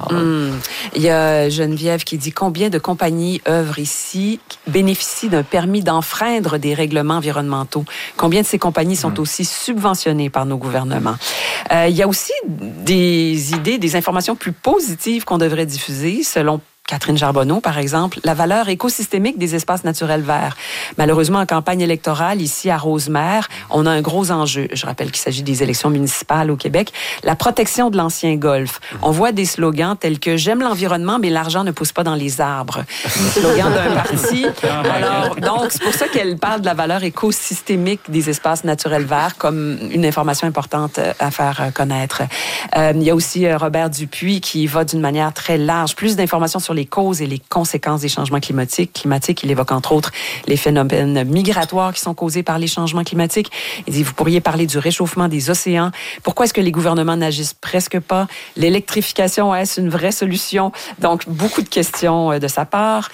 Il y a Geneviève qui dit combien de compagnies œuvrent ici, bénéficient d'un permis d'enfreindre des règlements environnementaux. Combien de ces compagnies sont aussi subventionnées par nos gouvernements? Il y a aussi des idées, des informations plus positives qu'on devrait diffuser selon Catherine Charbonneau, par exemple, la valeur écosystémique des espaces naturels verts. Malheureusement, en campagne électorale, ici à Rosemère, on a un gros enjeu. Je rappelle qu'il s'agit des élections municipales au Québec. La protection de l'ancien golfe. On voit des slogans tels que « J'aime l'environnement, mais l'argent ne pousse pas dans les arbres ». Slogan d'un parti. Alors, donc, c'est pour ça qu'elle parle de la valeur écosystémique des espaces naturels verts comme une information importante à faire connaître. Il y a aussi Robert Dupuis qui va d'une manière très large. Plus d'informations sur les causes et les conséquences des changements climatiques. Il évoque entre autres les phénomènes migratoires qui sont causés par les changements climatiques. Il dit, vous pourriez parler du réchauffement des océans. Pourquoi est-ce que les gouvernements n'agissent presque pas? L'électrification, est-ce une vraie solution? Donc, beaucoup de questions de sa part.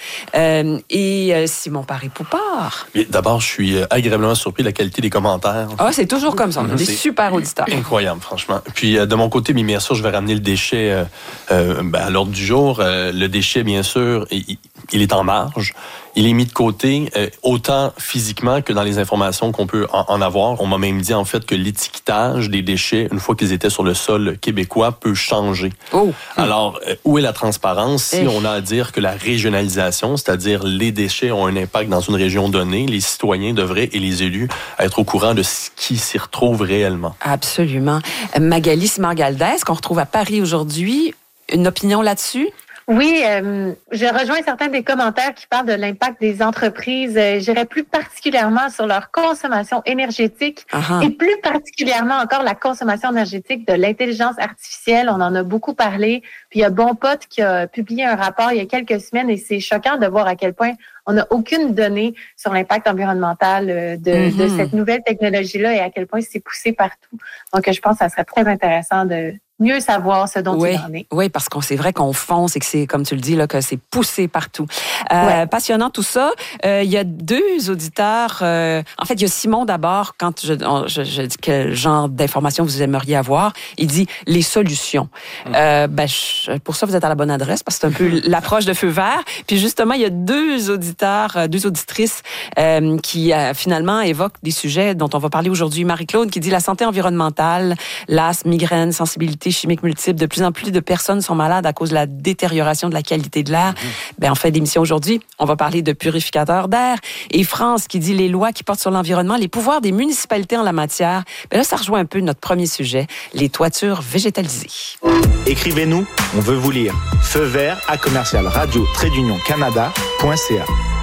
Et Simon Paré-Poupard. D'abord, je suis agréablement surpris de la qualité des commentaires. Ah, c'est toujours comme ça. On a des super auditeurs. Incroyable, franchement. Puis, de mon côté, bien sûr, je vais ramener le déchet à l'ordre du jour. Le déchet, bien sûr, il est en marge. Il est mis de côté, autant physiquement que dans les informations qu'on peut en avoir. On m'a même dit, en fait, que l'étiquetage des déchets, une fois qu'ils étaient sur le sol québécois, peut changer. Alors, où est la transparence si on a à dire que la régionalisation, c'est-à-dire les déchets ont un impact dans une région donnée, les citoyens devraient, et les élus, être au courant de ce qui s'y retrouve réellement? Absolument. Magali Simard-Galdès, qu'on retrouve à Paris aujourd'hui, une opinion là-dessus? Oui, je rejoins certains des commentaires qui parlent de l'impact des entreprises. J'irais plus particulièrement sur leur consommation énergétique et plus particulièrement encore la consommation énergétique de l'intelligence artificielle. On en a beaucoup parlé. Puis il y a Bon Pot qui a publié un rapport il y a quelques semaines et c'est choquant de voir à quel point on n'a aucune donnée sur l'impact environnemental de cette nouvelle technologie-là et à quel point c'est poussé partout. Donc, je pense que ça serait très intéressant de mieux savoir ce dont il en est. Oui, parce qu'on c'est vrai qu'on fonce et que c'est, comme tu le dis, là, que c'est poussé partout. Passionnant tout ça. Il y a deux auditeurs. En fait, il y a Simon d'abord. Quand je dis quel genre d'informations vous aimeriez avoir, il dit les solutions. Pour ça, vous êtes à la bonne adresse parce que c'est un peu l'approche de Feu vert. Puis justement, il y a deux auditrices qui finalement évoquent des sujets dont on va parler aujourd'hui. Marie-Claude qui dit la santé environnementale, l'asthme, migraine, sensibilité chimiques multiples. De plus en plus de personnes sont malades à cause de la détérioration de la qualité de l'air. En fin d'émission aujourd'hui, on va parler de purificateurs d'air. Et France qui dit les lois qui portent sur l'environnement, les pouvoirs des municipalités en la matière. Là, ça rejoint un peu notre premier sujet, les toitures végétalisées. Écrivez-nous, on veut vous lire. Feu vert à commercial-radio-canada.ca.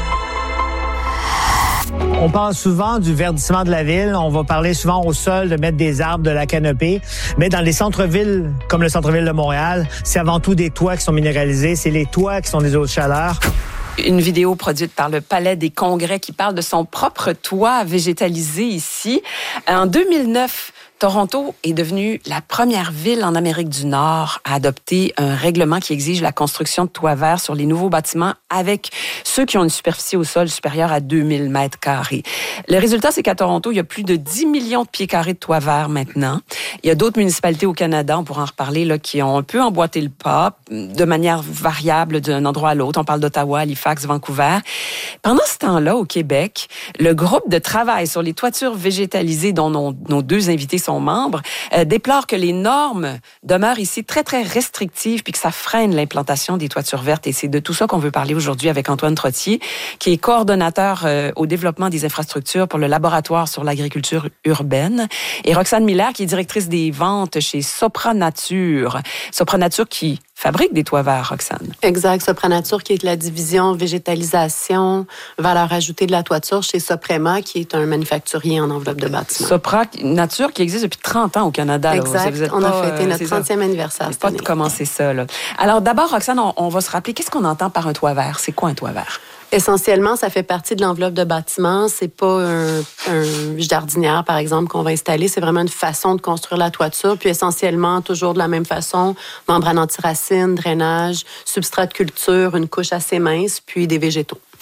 On parle souvent du verdissement de la ville. On va parler souvent au sol de mettre des arbres, de la canopée. Mais dans les centres-villes, comme le centre-ville de Montréal, c'est avant tout des toits qui sont minéralisés. C'est les toits qui sont des eaux de chaleur. Une vidéo produite par le Palais des Congrès qui parle de son propre toit végétalisé ici. En 2009, Toronto est devenue la première ville en Amérique du Nord à adopter un règlement qui exige la construction de toits verts sur les nouveaux bâtiments avec ceux qui ont une superficie au sol supérieure à 2000 mètres carrés. Le résultat, c'est qu'à Toronto, il y a plus de 10 millions de pieds carrés de toits verts maintenant. Il y a d'autres municipalités au Canada, on pourra en reparler, là, qui ont un peu emboîté le pas de manière variable d'un endroit à l'autre. On parle d'Ottawa, Halifax, Vancouver. Pendant ce temps-là, au Québec, le groupe de travail sur les toitures végétalisées dont nos deux invités sont membres, déplore que les normes demeurent ici très, très restrictives puis que ça freine l'implantation des toitures vertes. Et c'est de tout ça qu'on veut parler aujourd'hui avec Antoine Trottier, qui est coordonnateur au développement des infrastructures pour le laboratoire sur l'agriculture urbaine, et Roxane Miller, qui est directrice des ventes chez Sopra Nature. Sopra Nature qui fabrique des toits verts, Roxane. Exact. Sopra Nature, qui est la division végétalisation, valeur ajoutée de la toiture chez Soprema, qui est un manufacturier en enveloppe de bâtiment. Sopra Nature, qui existe depuis 30 ans au Canada. Exact. Là. On a fêté notre 30e anniversaire cette année. Pas de commencer ça. Là. Alors d'abord, Roxane, on va se rappeler, qu'est-ce qu'on entend par un toit vert? C'est quoi un toit vert? Essentiellement, ça fait partie de l'enveloppe de bâtiment. C'est pas un jardinière, par exemple, qu'on va installer. C'est vraiment une façon de construire la toiture. Puis essentiellement, toujours de la même façon, membrane anti-racines, drainage, substrat de culture, une couche assez mince, puis des végétaux.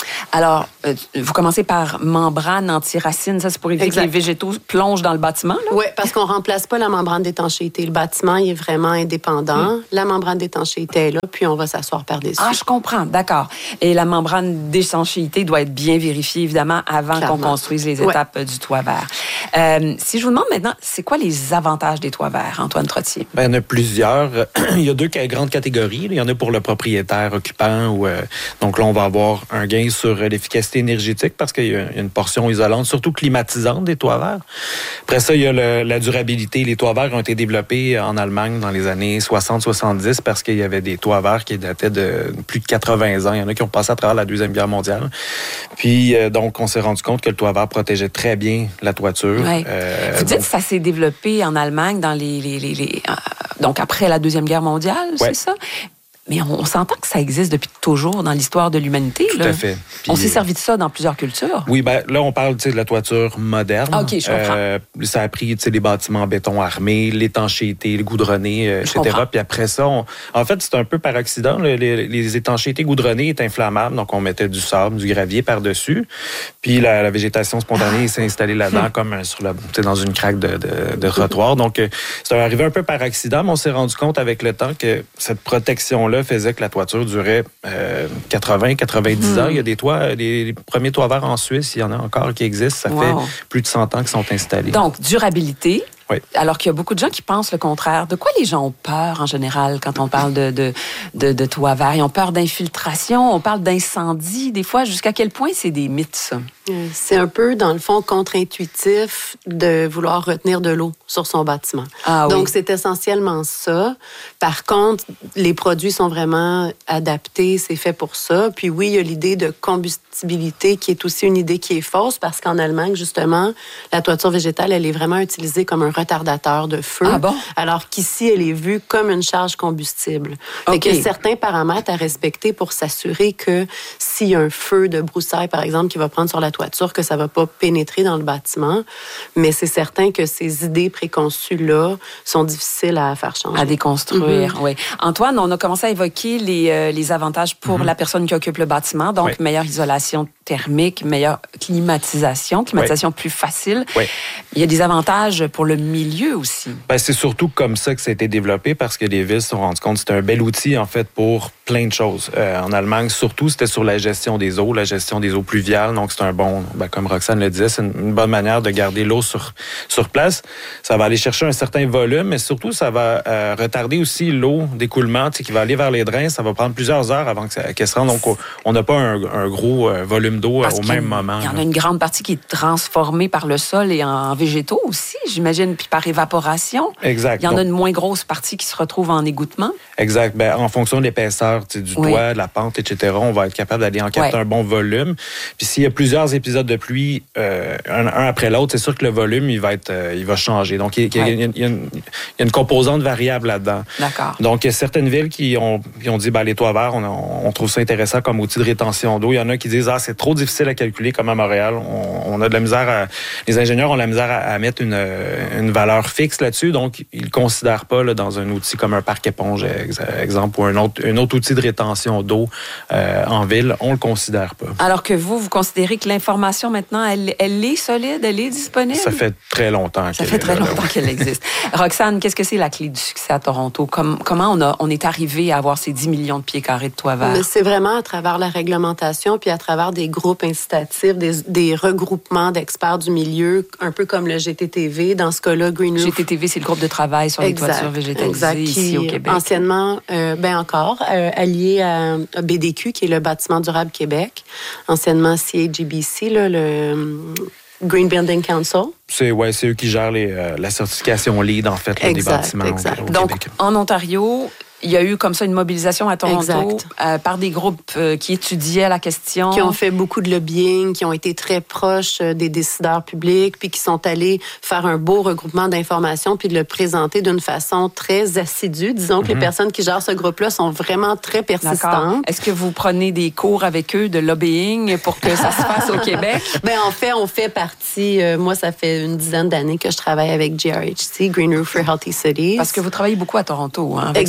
Alors, vous commencez par membrane anti-racine. Ça, c'est pour éviter que les végétaux plongent dans le bâtiment? Oui, parce qu'on ne remplace pas la membrane d'étanchéité. Le bâtiment, il est vraiment indépendant. La membrane d'étanchéité est là, puis on va s'asseoir par-dessus. Ah, je comprends. D'accord. Et la membrane d'étanchéité doit être bien vérifiée, évidemment, avant qu'on construise les étapes du toit vert. Si je vous demande maintenant, c'est quoi les avantages des toits verts, Antoine Trottier? Il y en a plusieurs. Il y a deux grandes catégories. Il y en a pour le propriétaire occupant. Donc là, on va avoir un gain sur l'efficacité énergétique parce qu'il y a une portion isolante, surtout climatisante des toits verts. Après ça, il y a la durabilité. Les toits verts ont été développés en Allemagne dans les années 60-70 parce qu'il y avait des toits verts qui dataient de plus de 80 ans. Il y en a qui ont passé à travers la Deuxième Guerre mondiale. Puis, donc, on s'est rendu compte que le toit vert protégeait très bien la toiture. Ouais. Vous dites que ça s'est développé en Allemagne dans donc après la Deuxième Guerre mondiale, c'est ça? Mais on s'entend que ça existe depuis toujours dans l'histoire de l'humanité. Tout à fait. Puis, on s'est servi de ça dans plusieurs cultures. Oui, là, on parle de la toiture moderne. Ah, OK, je comprends. Ça a pris les bâtiments en béton armé, l'étanchéité, le goudronné, etc. Puis après ça, en fait, c'est un peu par accident. Les étanchéités goudronnées étaient inflammables, donc on mettait du sable, du gravier par-dessus. Puis la végétation spontanée s'est installée là-dedans comme dans une craque de trottoir. Donc, c'est arrivé un peu par accident, mais on s'est rendu compte avec le temps que cette protection-là faisait que la toiture durait 80-90 ans. Il y a des toits, les premiers toits verts en Suisse, il y en a encore qui existent. Ça fait plus de 100 ans qu'ils sont installés. Donc, durabilité. Oui. Alors qu'il y a beaucoup de gens qui pensent le contraire. De quoi les gens ont peur en général quand on parle de toits verts? Ils ont peur d'infiltration, on parle d'incendie. Des fois, jusqu'à quel point c'est des mythes, ça? C'est un peu, dans le fond, contre-intuitif de vouloir retenir de l'eau sur son bâtiment. Donc, c'est essentiellement ça. Par contre, les produits sont vraiment adaptés, c'est fait pour ça. Puis oui, il y a l'idée de combustibilité qui est aussi une idée qui est fausse parce qu'en Allemagne, justement, la toiture végétale, elle est vraiment utilisée comme un retardateur de feu. Ah bon? Alors qu'ici, elle est vue comme une charge combustible. Okay. Fait qu'il y a certains paramètres à respecter pour s'assurer que s'il y a un feu de broussailles, par exemple, qui va prendre sur la toiture, que ça ne va pas pénétrer dans le bâtiment. Mais c'est certain que ces idées préconçues-là sont difficiles à faire changer. À déconstruire, oui. Antoine, on a commencé à évoquer les avantages pour la personne qui occupe le bâtiment. Donc, meilleure isolation thermique, meilleure climatisation plus facile. Oui. Il y a des avantages pour le milieu aussi. C'est surtout comme ça que ça a été développé parce que les villes se sont rendues compte que c'était un bel outil, en fait, pour plein de choses. En Allemagne, surtout, c'était sur la gestion des eaux pluviales. Donc, c'est un bon, comme Roxane le disait, c'est une bonne manière de garder l'eau sur place. Ça va aller chercher un certain volume, mais surtout, ça va retarder aussi l'eau d'écoulement qui va aller vers les drains. Ça va prendre plusieurs heures avant qu'elle se rende. Donc, on n'a pas un gros volume d'eau au même moment. Il y en a une grande partie qui est transformée par le sol et en végétaux aussi, j'imagine, puis par évaporation. Exact. Il y en a une moins grosse partie qui se retrouve en égouttement. Exact. En fonction de l'épaisseur du toit, de la pente, etc., on va être capable d'aller en capter un bon volume. Puis s'il y a plusieurs épisodes de pluie, un après l'autre, c'est sûr que le volume, il va changer. Donc, il y a une composante variable là-dedans. D'accord. Donc, il y a certaines villes qui ont dit, les toits verts, on trouve ça intéressant comme outil de rétention d'eau. Il y en a qui disent, c'est trop difficile à calculer, comme à Montréal. On a de la misère les ingénieurs ont de la misère à mettre une valeur fixe là-dessus. Donc, ils ne considèrent pas dans un outil comme un parc éponge, exemple, ou un autre outil de rétention d'eau en ville. On ne le considère pas. Alors que vous considérez que l'information maintenant, elle est solide, elle est disponible? Ça fait très longtemps qu'elle existe. Roxane, qu'est-ce que c'est la clé du succès à Toronto? Comment on est arrivé à avoir ces 10 millions de pieds carrés de toits verts? C'est vraiment à travers la réglementation puis à travers des groupes incitatifs, des regroupements d'experts du milieu, un peu comme le GTTV. Dans ce cas-là, Green Roof. GTTV, c'est le groupe de travail sur les toitures végétalisées ici au Québec. Anciennement, allié à BDQ, qui est le Bâtiment durable Québec. Anciennement CAGBC, le Green Building Council. C'est eux qui gèrent la certification LEED, en fait, des bâtiments au Donc, Québec. En Ontario, il y a eu comme ça une mobilisation à Toronto par des groupes qui étudiaient la question. Qui ont fait beaucoup de lobbying, qui ont été très proches des décideurs publics, puis qui sont allés faire un beau regroupement d'informations, puis de le présenter d'une façon très assidue. Disons que les personnes qui gèrent ce groupe-là sont vraiment très persistantes. D'accord. Est-ce que vous prenez des cours avec eux de lobbying pour que ça se fasse au Québec? En fait, on fait partie... moi, ça fait une dizaine d'années que je travaille avec GRHC, Green Roof for Healthy Cities. Parce que vous travaillez beaucoup à Toronto, avec Soprena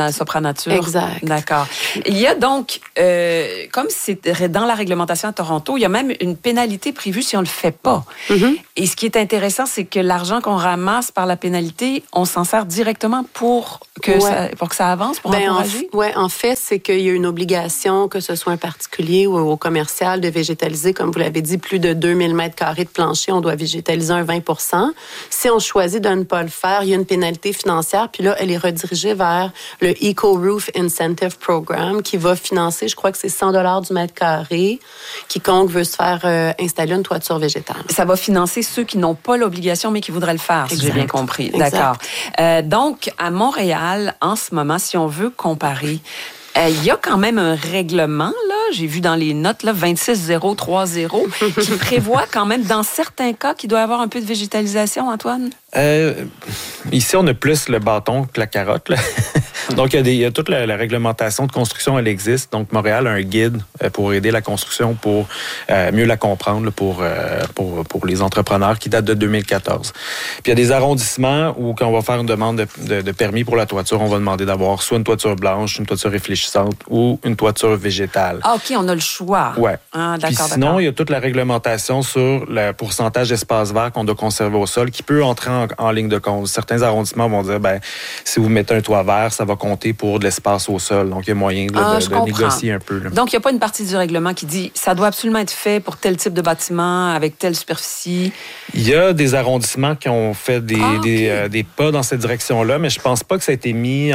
Sopranature. Exact. D'accord. Il y a donc, comme c'est dans la réglementation à Toronto, il y a même une pénalité prévue si on ne le fait pas. Et ce qui est intéressant, c'est que l'argent qu'on ramasse par la pénalité, on s'en sert directement pour que ça avance, pour encourager? En fait, c'est qu'il y a une obligation, que ce soit un particulier ou au commercial, de végétaliser, comme vous l'avez dit, plus de 2000 mètres carrés de plancher, on doit végétaliser un 20 %. Si on choisit de ne pas le faire, il y a une pénalité financière, puis là, elle est redirigée vers le Eco Roof Incentive Program, qui va financer, je crois que c'est 100 $ du mètre carré, quiconque veut se faire installer une toiture végétale. Ça va financer ceux qui n'ont pas l'obligation, mais qui voudraient le faire, si j'ai bien compris. D'accord. Donc, à Montréal, en ce moment, si on veut comparer, il y a quand même un règlement, là, j'ai vu dans les notes, là, 26030, qui prévoit quand même, dans certains cas, qu'il doit y avoir un peu de végétalisation, Antoine? Ici, on a plus le bâton que la carotte, là. Donc, il y a toute la réglementation de construction, elle existe. Donc, Montréal a un guide pour aider la construction, pour mieux la comprendre là, pour les entrepreneurs, qui date de 2014. Puis, il y a des arrondissements où, quand on va faire une demande de permis pour la toiture, on va demander d'avoir soit une toiture blanche, une toiture réfléchissante ou une toiture végétale. Ah, OK, on a le choix. Oui. Ah, d'accord, puis sinon, il y a toute la réglementation sur le pourcentage d'espace vert qu'on doit conserver au sol, qui peut entrer en ligne de compte. Certains arrondissements vont dire, si vous mettez un toit vert, ça va compter pour de l'espace au sol. Donc, il y a moyen de négocier un peu. Là. Donc, il n'y a pas une partie du règlement qui dit ça doit absolument être fait pour tel type de bâtiment, avec telle superficie? Il y a des arrondissements qui ont fait des pas dans cette direction-là, mais je pense pas que ça a été mis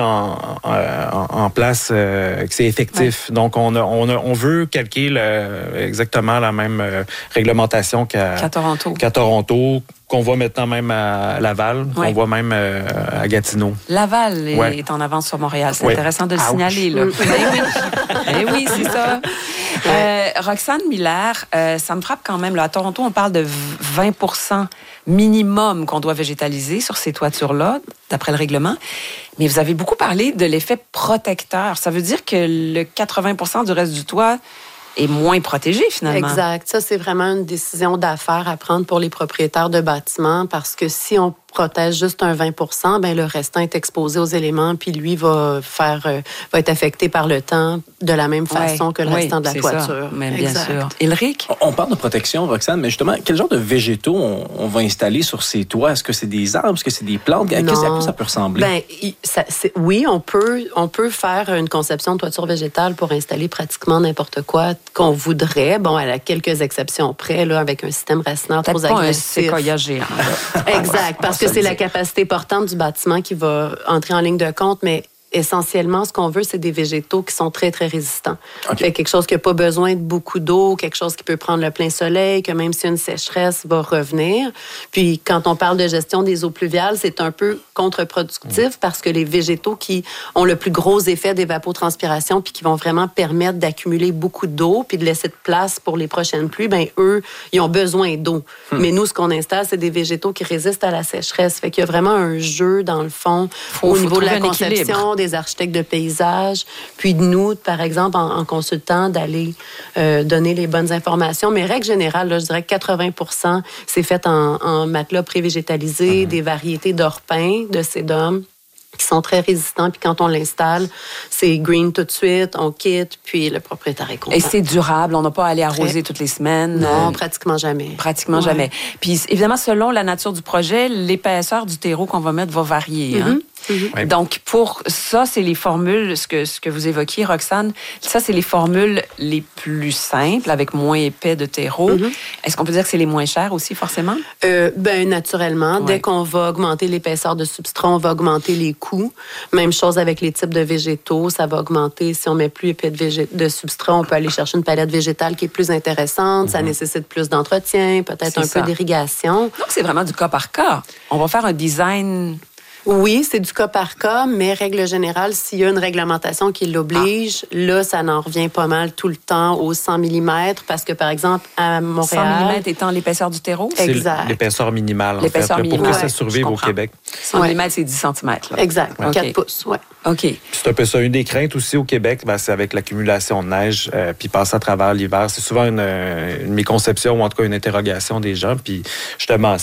en place, que c'est effectif. Ouais. Donc, on veut calquer exactement la même réglementation qu'à Toronto, qu'on voit maintenant même à Laval, qu'on voit même à Gatineau. Laval est en avance sur Montréal. C'est intéressant de le signaler. Là. Oui, c'est ça. Roxane Miller, ça me frappe quand même. Là, à Toronto, on parle de 20 % minimum qu'on doit végétaliser sur ces toitures-là, d'après le règlement. Mais vous avez beaucoup parlé de l'effet protecteur. Ça veut dire que le 80 % du reste du toit est moins protégé, finalement. Exact. Ça, c'est vraiment une décision d'affaires à prendre pour les propriétaires de bâtiments, parce que si on protège juste un 20 %, le restant est exposé aux éléments, puis lui va être affecté par le temps de la même façon que le restant de la toiture. Mais bien sûr. Ulrich? On parle de protection, Roxane, mais justement, quel genre de végétaux on va installer sur ces toits? Est-ce que c'est des arbres? Est-ce que c'est des plantes? À quoi ça peut ressembler? Oui, on peut faire une conception de toiture végétale pour installer pratiquement n'importe quoi qu'on voudrait. Bon, à quelques exceptions près, là, avec un système racinaire trop agressif. C'est pas un séquoia géant. Exact, parce que c'est la capacité portante du bâtiment qui va entrer en ligne de compte, mais essentiellement, ce qu'on veut, c'est des végétaux qui sont très, très résistants. Okay. Fait quelque chose qui n'a pas besoin de beaucoup d'eau, quelque chose qui peut prendre le plein soleil, que même si une sécheresse va revenir. Puis, quand on parle de gestion des eaux pluviales, c'est un peu contre-productif parce que les végétaux qui ont le plus gros effet d'évapotranspiration puis qui vont vraiment permettre d'accumuler beaucoup d'eau puis de laisser de place pour les prochaines pluies, eux, ils ont besoin d'eau. Mais nous, ce qu'on installe, c'est des végétaux qui résistent à la sécheresse. Fait qu'il y a vraiment un jeu, dans le fond, au niveau de la conception, des architectes de paysage, puis de nous, par exemple, en consultant, d'aller donner les bonnes informations. Mais règle générale, là, je dirais que 80 % c'est fait en matelas pré-végétalisés, des variétés d'orpins, de sédum, qui sont très résistants. Puis quand on l'installe, c'est green tout de suite, on quitte, puis le propriétaire est content. Et c'est durable, on n'a pas à aller arroser toutes les semaines? Non, pratiquement jamais. Pratiquement jamais. Puis évidemment, selon la nature du projet, l'épaisseur du terreau qu'on va mettre va varier. Hein? Oui. Donc, pour ça, c'est les formules, ce que vous évoquiez, Roxane, ça, c'est les formules les plus simples, avec moins épais de terreau. Est-ce qu'on peut dire que c'est les moins chères aussi, forcément? Naturellement. Dès qu'on va augmenter l'épaisseur de substrat, on va augmenter les coûts. Même chose avec les types de végétaux, ça va augmenter. Si on met plus épais de substrat, on peut aller chercher une palette végétale qui est plus intéressante. Ça nécessite plus d'entretien, peut-être un peu d'irrigation. Donc, c'est vraiment du cas par cas. On va faire un design... Oui, c'est du cas par cas, mais règle générale, s'il y a une réglementation qui l'oblige, là, ça en revient pas mal tout le temps aux 100 mm, parce que, par exemple, à Montréal... 100 mm étant l'épaisseur du terreau? Exact. C'est l'épaisseur minimale, en fait, pour que ça survive au Québec. 100 mm, c'est 10 cm. Là. Exact, 4 pouces, oui. OK. C'est un peu ça. Une des craintes aussi au Québec, c'est avec l'accumulation de neige, puis passer à travers l'hiver. C'est souvent une méconception ou en tout cas une interrogation des gens. Puis justement,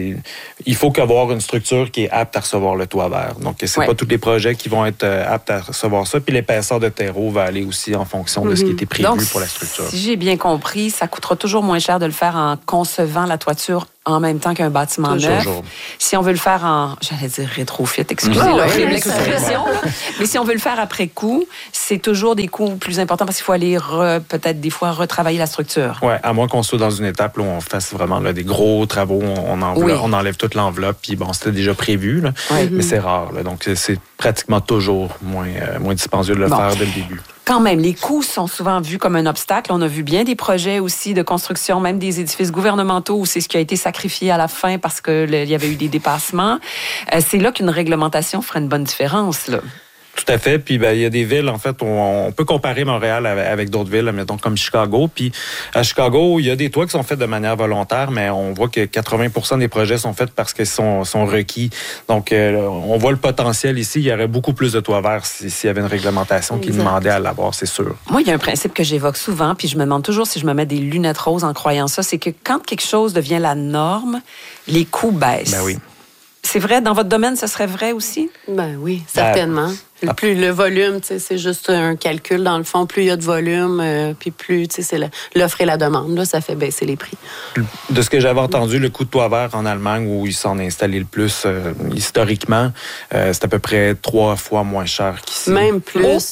il faut qu'avoir une structure qui est apte à recevoir le toit vert. Donc, c'est pas tous les projets qui vont être aptes à recevoir ça. Puis l'épaisseur de terreau va aller aussi en fonction de ce qui était prévu pour la structure. Si j'ai bien compris, ça coûtera toujours moins cher de le faire en concevant la toiture en même temps qu'un bâtiment neuf. Si on veut le faire en, j'allais dire rétrofit, excusez-moi l'expression, mais si on veut le faire après coup, c'est toujours des coûts plus importants parce qu'il faut aller peut-être des fois retravailler la structure. Oui, à moins qu'on soit dans une étape où on fasse vraiment là, des gros travaux, on enlève toute l'enveloppe, puis bon, c'était déjà prévu, là, mais c'est rare. Là, donc, c'est pratiquement toujours moins dispendieux de le faire dès le début. Quand même, les coûts sont souvent vus comme un obstacle. On a vu bien des projets aussi de construction, même des édifices gouvernementaux où c'est ce qui a été sacrifié à la fin parce qu'il y avait eu des dépassements. C'est là qu'une réglementation ferait une bonne différence, là. Tout à fait. Puis, il y a des villes, en fait, on peut comparer Montréal avec d'autres villes, mettons comme Chicago. Puis, à Chicago, il y a des toits qui sont faits de manière volontaire, mais on voit que 80% des projets sont faits parce qu'ils sont requis. Donc, on voit le potentiel ici. Il y aurait beaucoup plus de toits verts s'il y avait une réglementation qui demandait à l'avoir, c'est sûr. Moi, il y a un principe que j'évoque souvent, puis je me demande toujours si je me mets des lunettes roses en croyant ça, c'est que quand quelque chose devient la norme, les coûts baissent. Ben oui. C'est vrai? Dans votre domaine, ce serait vrai aussi? Ben oui, certainement. Plus le volume, c'est juste un calcul dans le fond. Plus il y a de volume, puis plus c'est l'offre et la demande. Là, ça fait baisser les prix. De ce que j'avais entendu, le coût de toit vert en Allemagne, où ils s'en ont installé le plus historiquement, c'est à peu près 3 fois moins cher qu'ici. Même plus.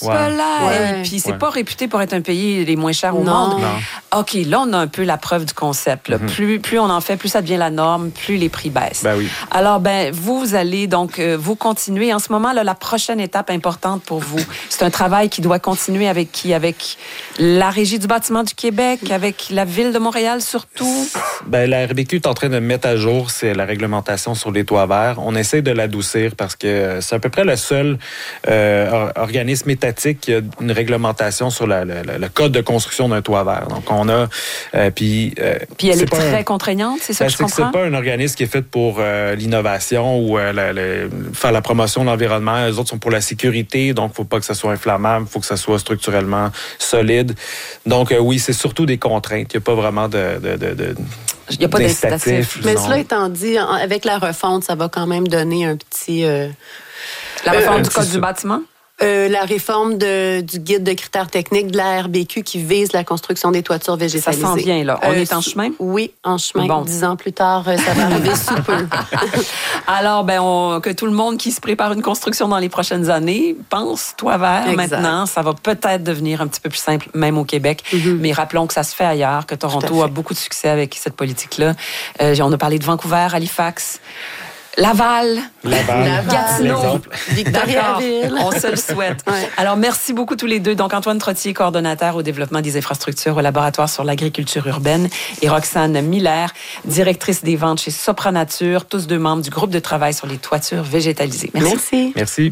Et puis c'est pas réputé pour être un pays les moins chers au monde. Non. OK, là, on a un peu la preuve du concept. Là. Plus on en fait, plus ça devient la norme, plus les prix baissent. Ben oui. Alors, vous allez donc vous continuer. En ce moment, là, la prochaine étape importante pour vous, c'est un travail qui doit continuer avec qui? Avec la Régie du bâtiment du Québec, avec la Ville de Montréal surtout? La RBQ est en train de mettre à jour la réglementation sur les toits verts. On essaie de l'adoucir parce que c'est à peu près le seul organisme étatique qui a une réglementation sur le code de construction d'un toit vert. Donc, on a... puis elle est très contraignante, c'est ça que je comprends? C'est pas un organisme qui est fait pour l'innovation ou faire la promotion de l'environnement. Les autres sont pour la sécurité, donc il ne faut pas que ça soit inflammable, il faut que ça soit structurellement solide. Donc oui, c'est surtout des contraintes. Il n'y a pas vraiment il n'y a pas d'incitatif. Mais cela étant dit, avec la refonte, ça va quand même donner un petit... la refonte du code du bâtiment? La réforme du guide de critères techniques de la RBQ qui vise la construction des toitures végétalisées. Ça s'en vient, là. On est en chemin? Oui, en chemin. Bon. 10 ans plus tard, ça va arriver sous peu. Alors, que tout le monde qui se prépare une construction dans les prochaines années pense toit vert maintenant. Ça va peut-être devenir un petit peu plus simple, même au Québec. Mais rappelons que ça se fait ailleurs, que Toronto a beaucoup de succès avec cette politique-là. On a parlé de Vancouver, Halifax. Laval, Gatineau, Victoriaville. On se le souhaite. Alors, merci beaucoup tous les deux. Donc, Antoine Trottier, coordonnateur au développement des infrastructures au laboratoire sur l'agriculture urbaine, et Roxane Miller, directrice des ventes chez Sopranature, tous deux membres du groupe de travail sur les toitures végétalisées. Merci. Merci.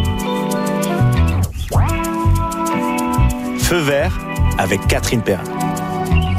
Feu vert avec Catherine Perrin.